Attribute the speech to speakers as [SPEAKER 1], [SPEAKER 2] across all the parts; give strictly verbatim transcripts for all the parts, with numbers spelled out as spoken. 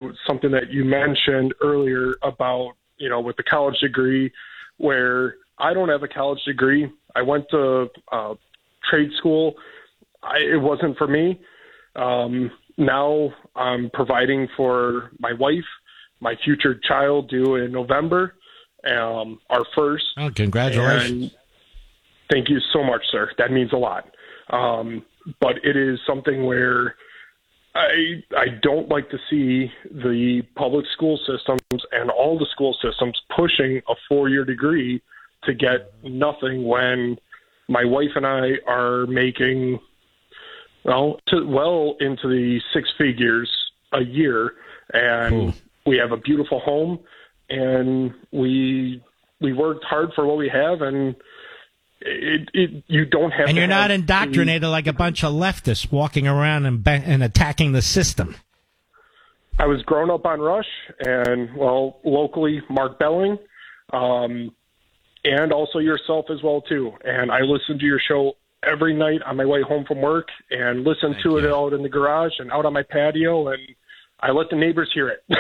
[SPEAKER 1] know, something that you mentioned earlier about, you know, with the college degree, where I don't have a college degree. I went to uh, trade school. I, it wasn't for me. Um, now I'm providing for my wife, my future child due in November, um, our first.
[SPEAKER 2] Oh, congratulations.
[SPEAKER 1] And thank you so much, sir. That means a lot. Um, but it is something where I I don't like to see the public school systems and all the school systems pushing a four-year degree to get nothing when my wife and I are making, well, to, well into the six figures a year, and
[SPEAKER 2] cool.
[SPEAKER 1] We have a beautiful home, and we we worked hard for what we have, and it, it you don't have.
[SPEAKER 2] And
[SPEAKER 1] to
[SPEAKER 2] you're not
[SPEAKER 1] have
[SPEAKER 2] indoctrinated
[SPEAKER 1] the,
[SPEAKER 2] like a bunch of leftists walking around and ba- and attacking the system.
[SPEAKER 1] I was grown up on Rush, and well, locally Mark Belling, um, and also yourself as well too. And I listen to your show every night on my way home from work, and listen
[SPEAKER 2] Thank
[SPEAKER 1] to
[SPEAKER 2] you.
[SPEAKER 1] it out in the garage and out on my patio, and I let the neighbors hear it.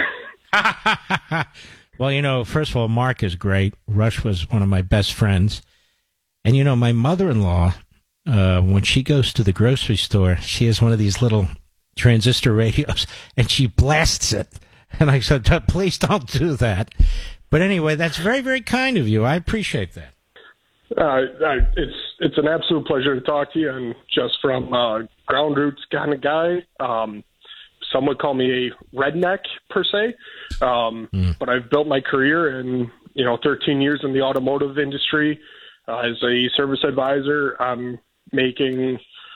[SPEAKER 2] Well, you know, first of all, Mark is great. Rush was one of my best friends. And, you know, my mother-in-law, uh, when she goes to the grocery store, she has one of these little transistor radios, and she blasts it. And I said, please don't do that. But anyway, that's very, very kind of you. I appreciate that.
[SPEAKER 1] Uh, it's it's an absolute pleasure to talk to you, and just from uh, ground roots kind of guy. Um, some would call me a redneck per se, um, mm. but I've built my career in you know thirteen years in the automotive industry uh, as a service advisor. I'm making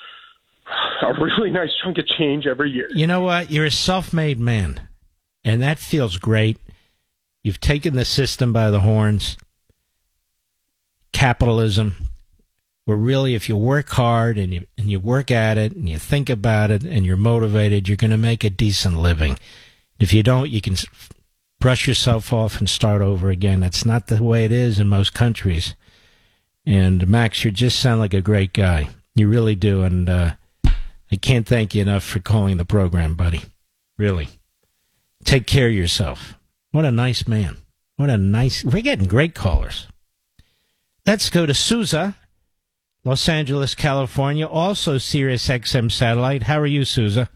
[SPEAKER 1] a really nice chunk of change every year.
[SPEAKER 2] You know what? You're a self-made man, and that feels great. You've taken the system by the horns. Capitalism, where really if you work hard and you and you work at it and you think about it and you're motivated, you're going to make a decent living. If you don't, you can brush yourself off and start over again. That's not the way it is in most countries. And Max, you just sound like a great guy. You really do. And uh, I can't thank you enough for calling the program, buddy. Really. Take care of yourself. What a nice man. What a nice... We're getting great callers. Let's go to Sousa, Los Angeles, California, also Sirius X M satellite. How are you, Sousa?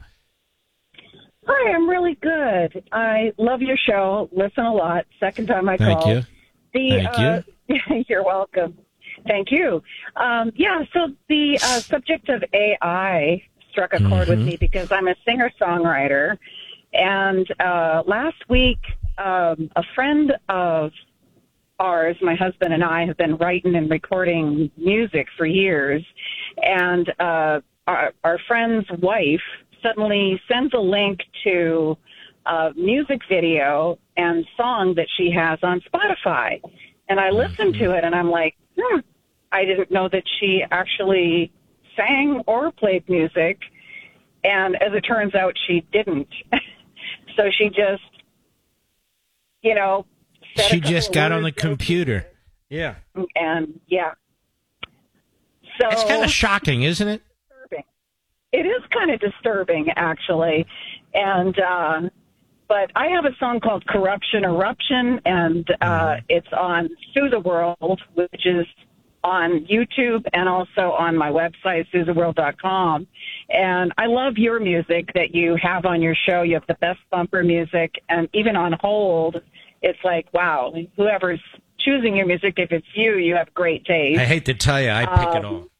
[SPEAKER 3] Hi, I'm really good. I love your show. Listen a lot. Second time I
[SPEAKER 2] Thank
[SPEAKER 3] called.
[SPEAKER 2] you.
[SPEAKER 3] The,
[SPEAKER 2] Thank
[SPEAKER 3] uh,
[SPEAKER 2] you.
[SPEAKER 3] You're welcome. Thank you. Um, yeah, so the uh, subject of A I struck a chord
[SPEAKER 2] mm-hmm.
[SPEAKER 3] with me because I'm a singer-songwriter. And uh, last week, um, a friend of ours, my husband and I, have been writing and recording music for years. And uh, our, our friend's wife suddenly sends a link to a music video and song that she has on Spotify. And I listened to it, and I'm like, hmm, I didn't know that she actually sang or played music. And as it turns out, she didn't. So she just, you know,
[SPEAKER 2] she just got on the computer. Yeah.
[SPEAKER 3] And, yeah. So
[SPEAKER 2] it's kind of shocking, isn't it?
[SPEAKER 3] Disturbing. It is kind of disturbing, actually. And, uh, but I have a song called Corruption Eruption, and uh, mm-hmm. it's on Sousa World, which is on YouTube and also on my website, Sousa World dot com. And I love your music that you have on your show. You have the best bumper music, and even on hold, it's like, wow, whoever's choosing your music, if it's you, you have great taste.
[SPEAKER 2] I hate to tell you, I pick um, it all.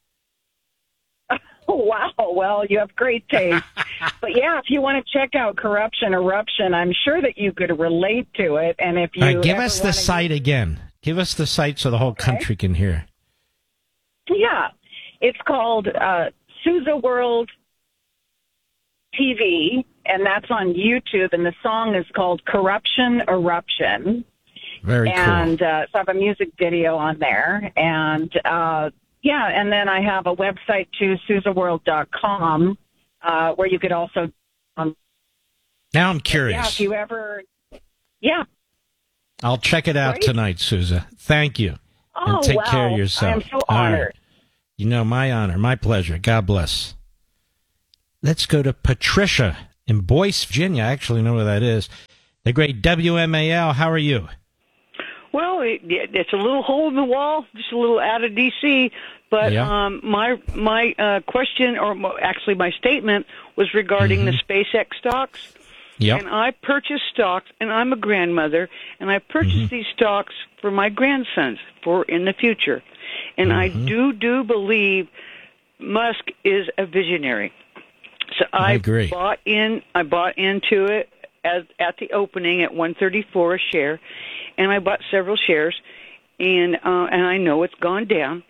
[SPEAKER 3] Wow, well, you have great taste. But yeah, if you want to check out Corruption Eruption, I'm sure that you could relate to it. And if you
[SPEAKER 2] All right, give us the site use... again. Give us the site so the whole okay. country can hear.
[SPEAKER 3] Yeah, it's called uh, Sousa World T V, and that's on YouTube, and the song is called Corruption Eruption.
[SPEAKER 2] Very cool.
[SPEAKER 3] And uh, so I have a music video on there, and uh, yeah, and then I have a website too, Sousa World dot com, uh, where you could also... Um,
[SPEAKER 2] now I'm curious.
[SPEAKER 3] Yeah, if you ever... Yeah.
[SPEAKER 2] I'll check it out Great. tonight, Sousa. Thank you.
[SPEAKER 3] Oh,
[SPEAKER 2] and take
[SPEAKER 3] wow.
[SPEAKER 2] care of yourself.
[SPEAKER 3] I'm so honored.
[SPEAKER 2] Right. You know, my honor, my pleasure. God bless. Let's go to Patricia in Boyce, Virginia. I actually know where that is. The great W M A L. How are you?
[SPEAKER 4] Well, it, it's a little hole in the wall, just a little out of D C. But
[SPEAKER 2] yeah.
[SPEAKER 4] um, my my uh, question, or actually my statement, was regarding mm-hmm. the SpaceX stocks.
[SPEAKER 2] Yep.
[SPEAKER 4] And I purchased stocks, and I'm a grandmother, and I purchased mm-hmm. these stocks for my grandsons for in the future. And mm-hmm. I do do believe Musk is a visionary. So I,
[SPEAKER 2] I agree.
[SPEAKER 4] bought in. I bought into it as at the opening at one thirty-four a share, and I bought several shares, and uh, and I know it's gone down.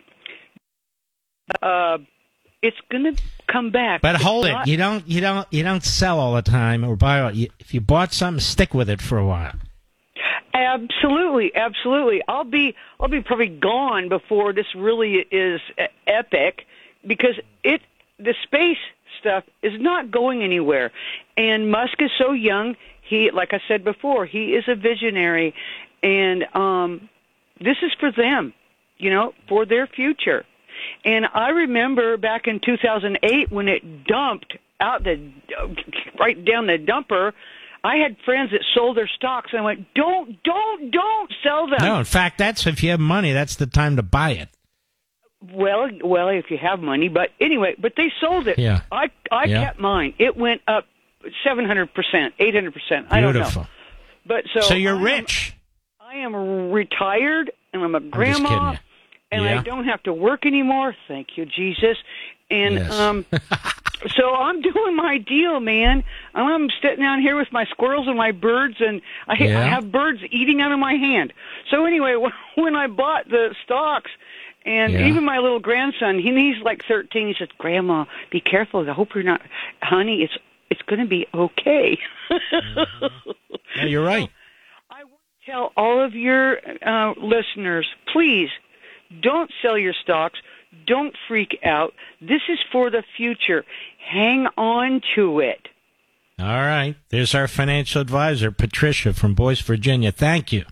[SPEAKER 4] Uh, it's going to come back.
[SPEAKER 2] But hold
[SPEAKER 4] it's
[SPEAKER 2] it.
[SPEAKER 4] not-
[SPEAKER 2] You don't. You don't. You don't sell all the time or buy. All, you, if you bought something, stick with it for a while.
[SPEAKER 4] Absolutely, absolutely. I'll be I'll be probably gone before this really is epic, because it the space stuff is not going anywhere, and Musk is so young. He, like I said before, he is a visionary, and um, this is for them, you know, for their future. And I remember back in two thousand eight when it dumped out the right down the dumper. I had friends that sold their stocks, and I went, "Don't, don't, don't sell them."
[SPEAKER 2] No, in fact, that's if you have money, that's the time to buy it.
[SPEAKER 4] Well, well, if you have money, but anyway, but they sold it.
[SPEAKER 2] Yeah,
[SPEAKER 4] I, I
[SPEAKER 2] yeah.
[SPEAKER 4] kept mine. It went up seven hundred percent, eight hundred percent. I don't know.
[SPEAKER 2] Beautiful.
[SPEAKER 4] But so,
[SPEAKER 2] so you're
[SPEAKER 4] I am,
[SPEAKER 2] rich.
[SPEAKER 4] I am retired, and I'm a grandma, and
[SPEAKER 2] yeah.
[SPEAKER 4] I don't have to work anymore. Thank you, Jesus. And
[SPEAKER 2] yes.
[SPEAKER 4] um, so I'm doing my deal, man. I'm sitting down here with my squirrels and my birds, and I,
[SPEAKER 2] yeah.
[SPEAKER 4] I have birds eating out of my hand. So anyway, when I bought the stocks, and
[SPEAKER 2] yeah.
[SPEAKER 4] even my little grandson, he, he's like thirteen. He says, "Grandma, be careful. I hope you're not, honey. It's it's going to be okay."
[SPEAKER 2] Mm-hmm. Yeah, you're right.
[SPEAKER 4] So I want to tell all of your uh, listeners, please don't sell your stocks. Don't freak out. This is for the future. Hang on to it.
[SPEAKER 2] All right. There's our financial advisor, Patricia from Boyce, Virginia. Thank you.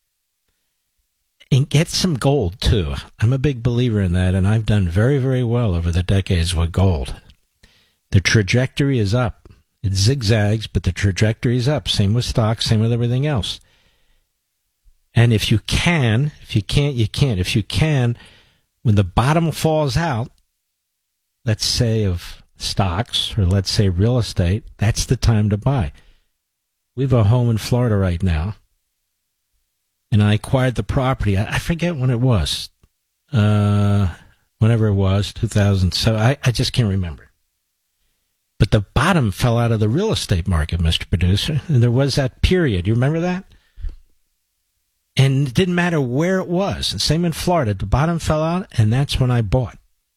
[SPEAKER 2] And get some gold, too. I'm a big believer in that, and I've done very, very well over the decades with gold. The trajectory is up. It zigzags, but the trajectory is up. Same with stocks, same with everything else. And if you can, if you can't, you can't. If you can, when the bottom falls out, let's say of stocks, or let's say real estate, that's the time to buy. We have a home in Florida right now, and I acquired the property. I forget when it was, uh, whenever it was, two thousand seven. I, I just can't remember. But the bottom fell out of the real estate market, Mister Producer. And there was that period. You remember that? And it didn't matter where it was. And same in Florida. The bottom fell out, and that's when I bought.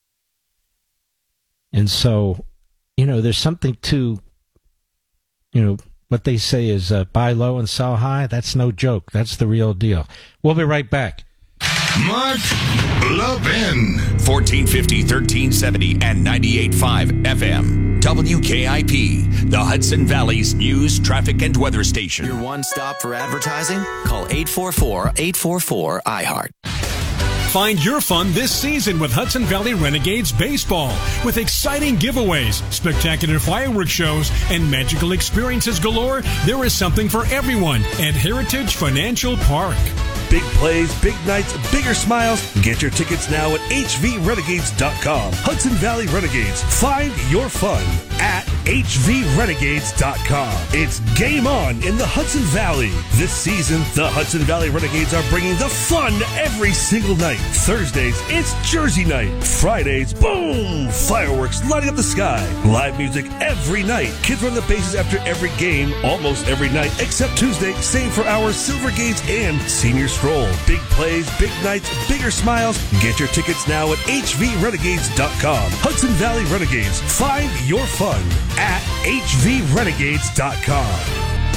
[SPEAKER 2] And so, you know, there's something to, you know, what they say is uh, buy low and sell high. That's no joke. That's the real deal. We'll be right back.
[SPEAKER 5] Mark Levin. fourteen fifty, thirteen seventy, and ninety-eight point five F M. W K I P, the Hudson Valley's news, traffic, and weather station.
[SPEAKER 6] Your one stop for advertising? Call eight four four, eight four four, I heart.
[SPEAKER 7] Find your fun this season with Hudson Valley Renegades Baseball. With exciting giveaways, spectacular fireworks shows, and magical experiences galore, there is something for everyone at Heritage Financial Park.
[SPEAKER 8] Big plays, big nights, bigger smiles. Get your tickets now at H V renegades dot com. Hudson Valley Renegades. Find your fun at H V renegades dot com. It's game on in the Hudson Valley. This season, the Hudson Valley Renegades are bringing the fun every single night. Thursdays, it's Jersey night. Fridays, boom! Fireworks lighting up the sky. Live music every night. Kids run the bases after every game, almost every night, except Tuesday. Same for our Silver Gates and Senior Stroll. Big plays, big nights, bigger smiles. Get your tickets now at H V renegades dot com. Hudson Valley Renegades. Find your fun at H V renegades dot com.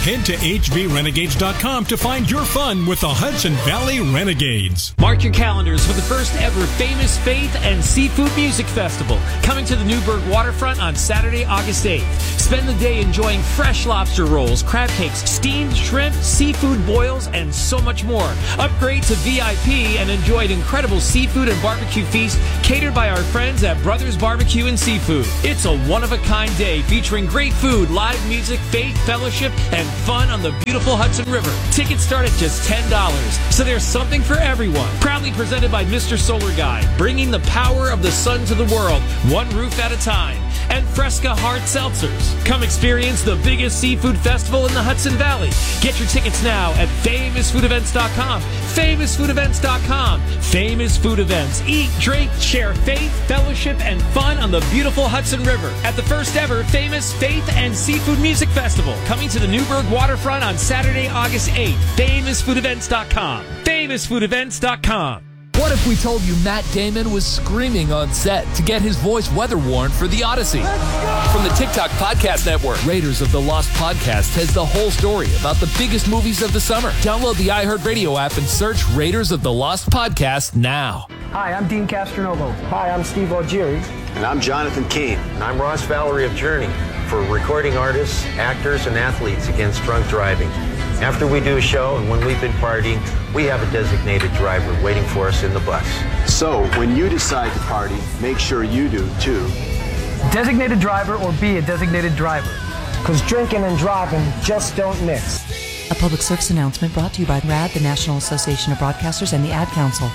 [SPEAKER 7] Head to H V renegades dot com to find your fun with the Hudson Valley Renegades.
[SPEAKER 9] Mark your calendars for the first ever Famous Faith and Seafood Music Festival, coming to the Newburgh waterfront on Saturday, August eighth. Spend the day enjoying fresh lobster rolls, crab cakes, steamed shrimp, seafood boils, and so much more. Upgrade to V I P and enjoy an incredible seafood and barbecue feast catered by our friends at Brothers Barbecue and Seafood. It's a one-of-a-kind day featuring great food, live music, faith, fellowship, and fun on the beautiful Hudson River. Tickets start at just ten dollars, so there's something for everyone. Proudly presented by Mister Solar Guy, bringing the power of the sun to the world, one roof at a time. And Fresca Hard Seltzers. Come experience the biggest seafood festival in the Hudson Valley. Get your tickets now at famous food events dot com. famous food events dot com. Famous Food Events. Eat, drink, share faith, fellowship, and fun on the beautiful Hudson River at the first ever Famous Faith and Seafood Music Festival, coming to the Newburgh waterfront on Saturday, August eighth. famous food events dot com. famous food events dot com.
[SPEAKER 10] What if we told you Matt Damon was screaming on set to get his voice weather-worn for The Odyssey? From the TikTok Podcast Network, Raiders of the Lost Podcast has the whole story about the biggest movies of the summer. Download the iHeartRadio app and search Raiders of the Lost Podcast now.
[SPEAKER 11] Hi, I'm Dean Castronovo. Hi, I'm Steve O'Geary.
[SPEAKER 12] And I'm Jonathan Keane.
[SPEAKER 13] And I'm Ross Valerie of Journey for recording artists, actors, and athletes against drunk driving. After we do a show and when we've been partying, we have a designated driver waiting for us in the bus.
[SPEAKER 12] So when you decide to party, make sure you do too.
[SPEAKER 11] Designated driver or be a designated driver. Because drinking and driving just don't mix.
[SPEAKER 14] A public service announcement brought to you by R A D, the National Association of Broadcasters, and the Ad Council.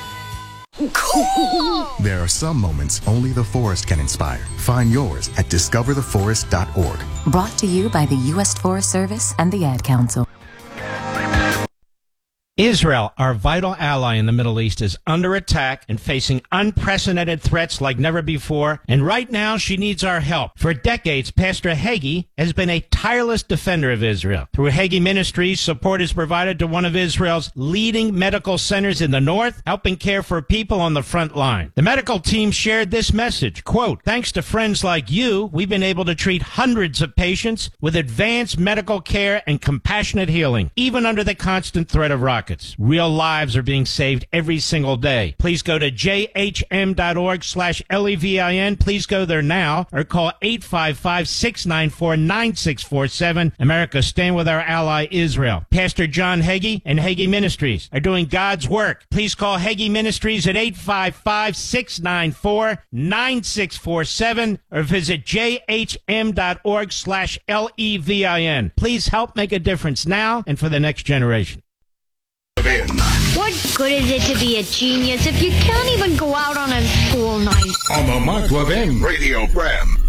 [SPEAKER 15] There are some moments only the forest can inspire. Find yours at discover the forest dot org.
[SPEAKER 14] Brought to you by the U S Forest Service and the Ad Council.
[SPEAKER 2] Israel, our vital ally in the Middle East, is under attack and facing unprecedented threats like never before. And right now, she needs our help. For decades, Pastor Hagee has been a tireless defender of Israel. Through Hagee Ministries, support is provided to one of Israel's leading medical centers in the north, helping care for people on the front line. The medical team shared this message, quote, "Thanks to friends like you, we've been able to treat hundreds of patients with advanced medical care and compassionate healing, even under the constant threat of rockets. Real lives are being saved every single day. Please go to j h m dot org slash L E V I N. Please go there now or call eight five five, six nine four, nine six four seven. America, stand with our ally Israel. Pastor John Hagee and Hagee Ministries are doing God's work. Please call Hagee Ministries at eight five five, six nine four, nine six four seven or visit j h m dot org slash L E V I N. Please help make a difference now and for the next generation.
[SPEAKER 16] What good is it to be a genius if you can't even go out on a school night?
[SPEAKER 5] On the Mark Levin Radio Program.